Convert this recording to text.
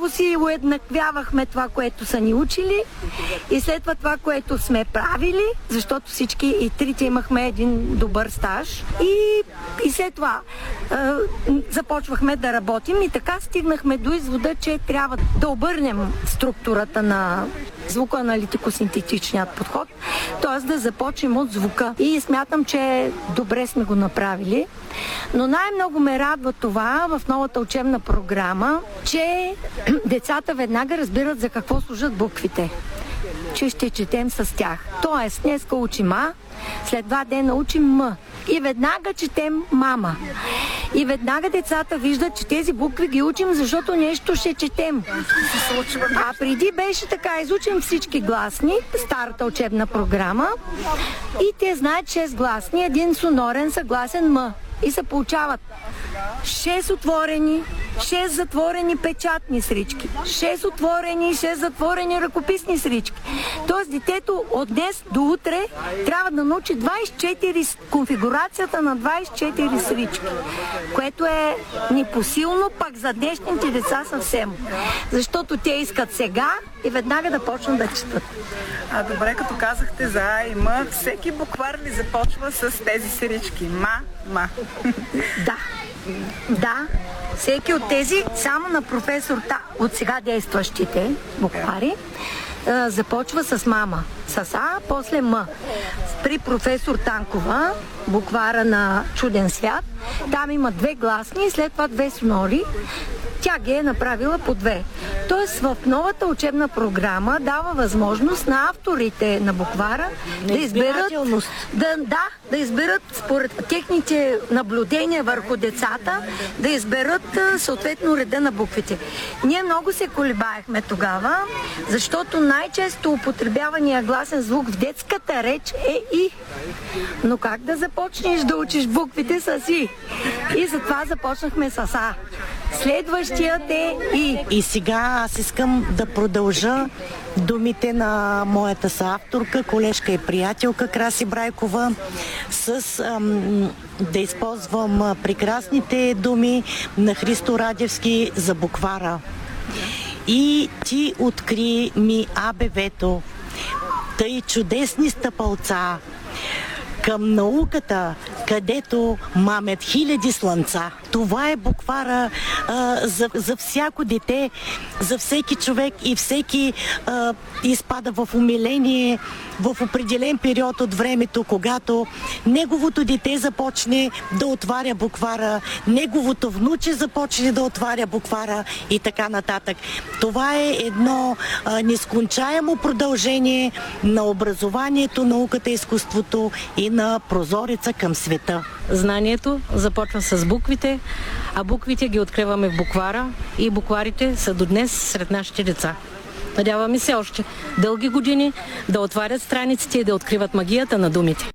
Първо си уеднаквявахме това, което са ни учили и след това, което сме правили, защото всички и трите имахме един добър стаж и след това започвахме да работим и така стигнахме до извода, че трябва да обърнем структурата на звукоаналитико-синтетичният подход, т.е. да започнем от звука. И смятам, че добре сме го направили. Но най-много ме радва това в новата учебна програма, че децата веднага разбират за какво служат буквите. Че ще четем с тях. Тоест, днеска учим А, след 2 дена учим М. И веднага четем мама. И веднага децата виждат, че тези букви ги учим, защото нещо ще четем. А преди беше така, изучим всички гласни, старата учебна програма, и те знаят 6 гласни, един сонорен съгласен М. И се получават 6 отворени, 6 затворени печатни срички, 6 отворени, 6 затворени ръкописни срички. Тоест детето от днес до утре трябва да научи 24 конфигурацията на 24 срички, което е непосилно пак за днешните деца съвсем. Защото те искат сега и веднага да почнат да четат. Добре, като казахте за А и М, всеки буквар ли започва с тези срички? Ма. Да, всеки от тези, само на професор от сега действащите буквари, започва с мама. С А, после М. При професор Танкова, буквара на Чуден свят, там има 2 гласни и след това 2 сонори. Тя ги е направила по 2. Тоест в новата учебна програма дава възможност на авторите на буквара да изберат, да изберат според техните наблюдения върху децата, да изберат съответно реда на буквите. Ние много се колебаехме тогава, защото най-често употребявания гласен звук в детската реч е И. Но как да започнеш да учиш буквите с И? И затова започнахме с А. Следващият е И. И сега аз искам да продължа думите на моята съавторка, колежка и приятелка Краси Брайкова, да използвам прекрасните думи на Христо Радевски за буквара. И ти откри ми АБВ-то, тъй чудесни стъпалца към науката, където мамят хиляди слънца. Това е буквара за всяко дете, за всеки човек и всеки изпада в умиление в определен период от времето, когато неговото дете започне да отваря буквара, неговото внуче започне да отваря буквара и така нататък. Това е едно нескончаемо продължение на образованието, науката, изкуството и на прозореца към света. Знанието започва с буквите, а буквите ги откриваме в буквара и букварите са до днес сред нашите деца. Надяваме се още дълги години да отварят страниците и да откриват магията на думите.